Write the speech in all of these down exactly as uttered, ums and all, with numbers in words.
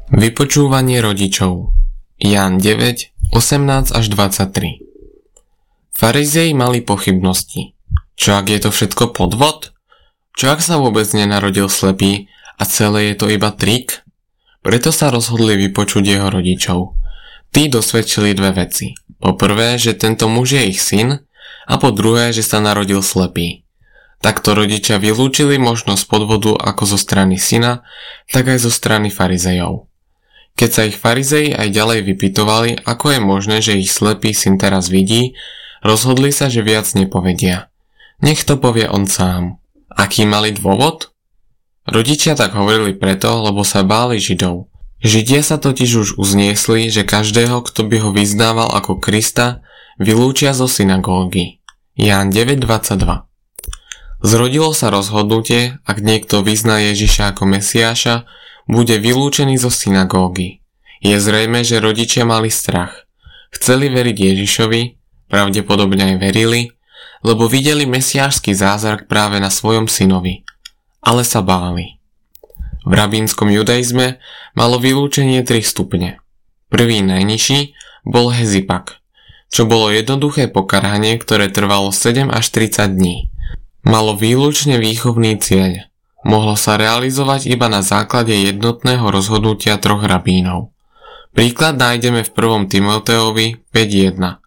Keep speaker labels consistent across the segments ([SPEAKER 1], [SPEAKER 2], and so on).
[SPEAKER 1] Vypočúvanie rodičov. Ján deväť, osemnásť až dvadsaťtri. Farizei mali pochybnosti. Čo ak je to všetko podvod? Čo ak sa vôbec nenarodil slepý a celé je to iba trik? Preto sa rozhodli vypočuť jeho rodičov. Tí dosvedčili dve veci. Po prvé, že tento muž je ich syn, a po druhé, že sa narodil slepý. Takto rodičia vylúčili možnosť podvodu ako zo strany syna, tak aj zo strany farizejov. Keď sa ich farizei aj ďalej vypytovali, ako je možné, že ich slepý syn teraz vidí, rozhodli sa, že viac nepovedia. Nech to povie on sám. Aký mali dôvod? Rodičia tak hovorili preto, lebo sa báli Židov. Židia sa totiž už uzniesli, že každého, kto by ho vyznával ako Krista, vylúčia zo synagógy. Ján deväť dvadsaťdva. Zrodilo sa rozhodnutie, ak niekto vyzná Ježiša ako Mesiáša, bude vylúčený zo synagógy. Je zrejmé, že rodičia mali strach. Chceli veriť Ježišovi, pravdepodobne aj verili, lebo videli mesiášsky zázrak práve na svojom synovi. Ale sa báli. V rabínskom judaizme malo vylúčenie tri stupne. Prvý najnižší bol hezipak, čo bolo jednoduché pokarhanie, ktoré trvalo sedem až tridsať dní. Malo výlučne výchovný cieľ. Mohlo sa realizovať iba na základe jednotného rozhodnutia troch rabínov. Príklad nájdeme v prvom Timoteovi päť jeden.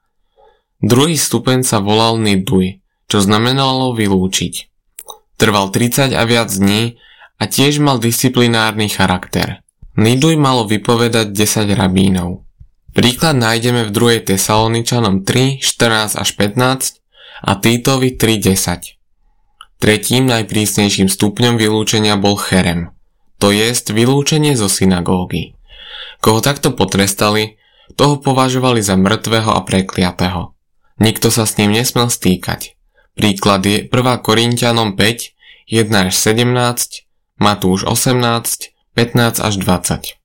[SPEAKER 1] Druhý stupeň sa volal niduj, čo znamenalo vylúčiť. Trval tridsať a viac dní a tiež mal disciplinárny charakter. Niduj malo vypovedať desať rabínov. Príklad nájdeme v druhej Tesaloničanom tri štrnásť až pätnásť a Týtovi tri desať. Tretím najprísnejším stupňom vylúčenia bol cherem, to jest vylúčenie zo synagógy. Koho takto potrestali, toho považovali za mŕtvého a prekliatého. Nikto sa s ním nesmel stýkať. Príklad je prvá Korinťanom päť, jeden až sedemnásť, Matúš osemnásť, pätnásť až dvadsať.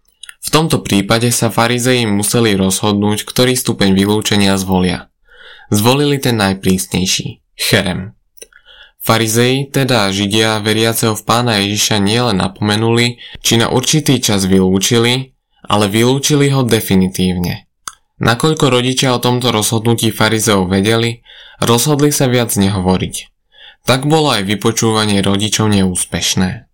[SPEAKER 1] V tomto prípade sa farizei museli rozhodnúť, ktorý stupeň vylúčenia zvolia. Zvolili ten najprísnejší, cherem. Farizei, teda Židia veriaceho v Pána Ježiša nielen napomenuli, či na určitý čas vylúčili, ale vylúčili ho definitívne. Nakoľko rodičia o tomto rozhodnutí farizeov vedeli, rozhodli sa viac nehovoriť. Tak bolo aj vypočúvanie rodičov neúspešné.